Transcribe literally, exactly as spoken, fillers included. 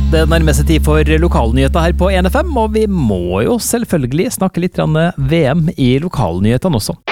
Det nærmer seg tid for lokalnyheter her på N F M, og vi må jo selvfølgelig snakke litt om V M i lokalnyhetene også.